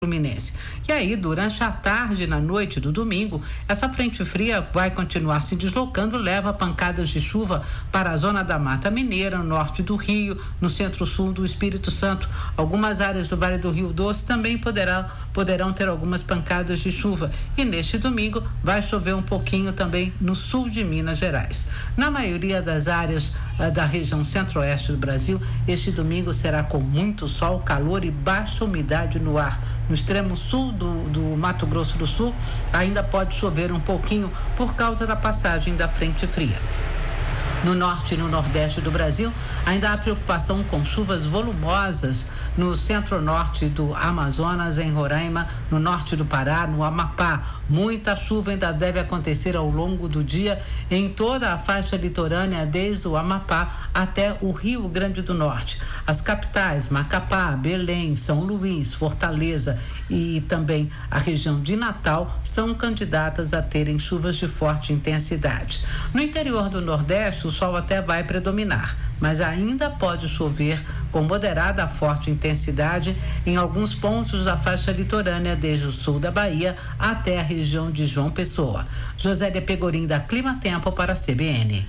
Fluminense. E aí, durante a tarde e na noite do domingo, essa frente fria vai continuar se deslocando, leva pancadas de chuva para a zona da Mata Mineira, no norte do Rio, no centro-sul do Espírito Santo. Algumas áreas do Vale do Rio Doce também poderão ter algumas pancadas de chuva. E neste domingo vai chover um pouquinho também no sul de Minas Gerais. Na maioria das áreas da região centro-oeste do Brasil, este domingo será com muito sol, calor e baixa umidade no ar. No extremo sul do Mato Grosso do Sul, ainda pode chover um pouquinho por causa da passagem da frente fria. No norte e no nordeste do Brasil, ainda há preocupação com chuvas volumosas no centro-norte do Amazonas, em Roraima, no norte do Pará, no Amapá. Muita chuva ainda deve acontecer ao longo do dia em toda a faixa litorânea, desde o Amapá até o Rio Grande do Norte. As capitais, Macapá, Belém, São Luís, Fortaleza e também a região de Natal são candidatas a terem chuvas de forte intensidade. No interior do Nordeste, o sol até vai predominar, mas ainda pode chover com moderada a forte intensidade em alguns pontos da faixa litorânea, desde o sul da Bahia até a região de João Pessoa. Josélia Pegorim, da Clima Tempo, para a CBN.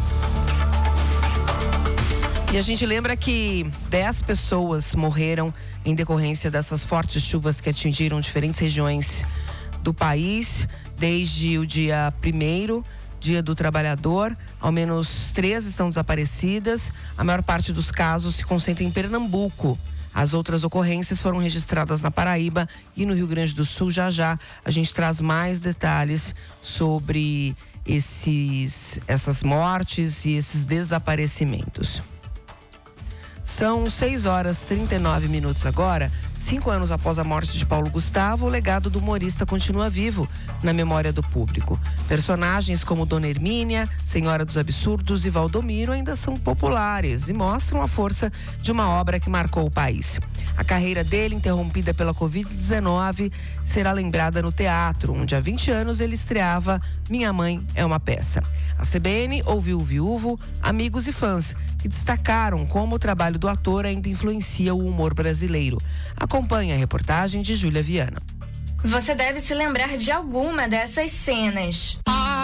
E a gente lembra que 10 pessoas morreram em decorrência dessas fortes chuvas que atingiram diferentes regiões do país desde o dia 1º, Dia do Trabalhador. Ao menos 3 estão desaparecidas. A maior parte dos casos se concentra em Pernambuco. As outras ocorrências foram registradas na Paraíba e no Rio Grande do Sul. Já a gente traz mais detalhes sobre essas mortes e esses desaparecimentos. São 6h39 agora. 5 anos após a morte de Paulo Gustavo, o legado do humorista continua vivo na memória do público. Personagens como Dona Hermínia, Senhora dos Absurdos e Valdomiro ainda são populares e mostram a força de uma obra que marcou o país. A carreira dele, interrompida pela Covid-19, será lembrada no teatro, onde há 20 anos ele estreava Minha Mãe é uma Peça. A CBN ouviu o viúvo, amigos e fãs que destacaram como o trabalho do ator ainda influencia o humor brasileiro. Acompanhe a reportagem de Júlia Viana. Você deve se lembrar de alguma dessas cenas.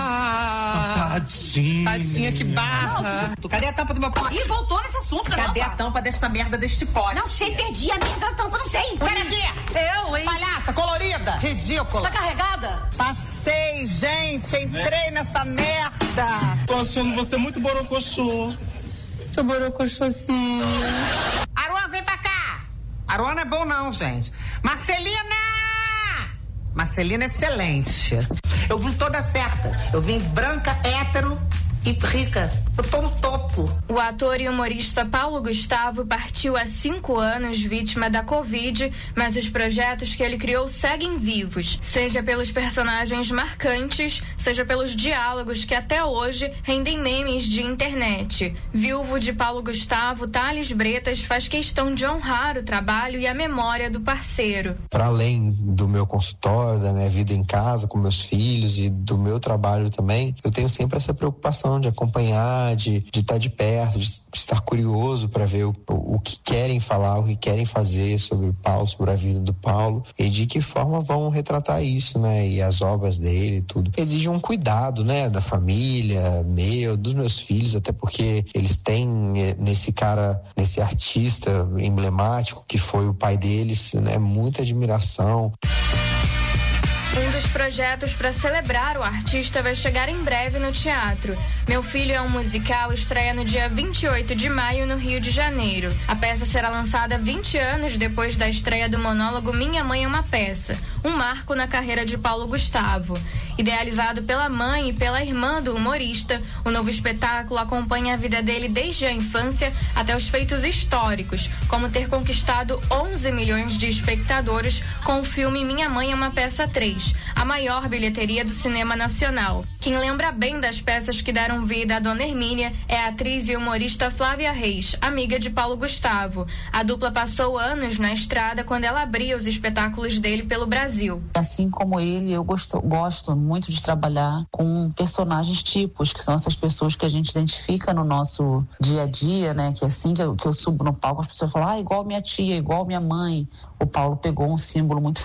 Tadinha, que barra. Cadê a tampa do meu pote? Ih, voltou nesse assunto, Cadê a tampa desta merda deste pote? Não sei, perdi a merda da tampa, não sei. Sai daqui! Eu, hein? Palhaça, colorida! Ridícula! Tá carregada? Passei, gente, entrei nessa merda! Tô achando você muito borocochô. Tô borocochôzinha. Aruan, vem pra cá! Aruan não é bom não, gente. Marcelina é excelente. Eu vim toda certa. Eu vim branca, hétero e rica. Eu tô no topo. O ator e humorista Paulo Gustavo partiu há 5 anos vítima da Covid, mas os projetos que ele criou seguem vivos, seja pelos personagens marcantes, seja pelos diálogos que até hoje rendem memes de internet. Viúvo de Paulo Gustavo, Thales Bretas faz questão de honrar o trabalho e a memória do parceiro. Para além do meu consultório, da minha vida em casa com meus filhos e do meu trabalho também, eu tenho sempre essa preocupação de acompanhar, de estar de perto, de estar curioso para ver o que querem falar, o que querem fazer sobre o Paulo, sobre a vida do Paulo e de que forma vão retratar isso, né? E as obras dele e tudo. Exige um cuidado, né? Da família, dos meus filhos, até porque eles têm nesse artista emblemático que foi o pai deles, né? Muita admiração. Um dos projetos para celebrar o artista vai chegar em breve no teatro. Meu Filho é um Musical estreia no dia 28 de maio no Rio de Janeiro. A peça será lançada 20 anos depois da estreia do monólogo Minha Mãe é uma Peça, um marco na carreira de Paulo Gustavo. Idealizado pela mãe e pela irmã do humorista, o novo espetáculo acompanha a vida dele desde a infância até os feitos históricos, como ter conquistado 11 milhões de espectadores com o filme Minha Mãe é uma Peça 3, a maior bilheteria do cinema nacional. Quem lembra bem das peças que deram vida a Dona Hermínia é a atriz e humorista Flávia Reis, amiga de Paulo Gustavo. A dupla passou anos na estrada quando ela abria os espetáculos dele pelo Brasil. Assim como ele, eu gosto muito de trabalhar com personagens tipos, que são essas pessoas que a gente identifica no nosso dia a dia, né? Que assim que eu subo no palco, as pessoas falam, igual minha tia, igual minha mãe. O Paulo pegou um símbolo muito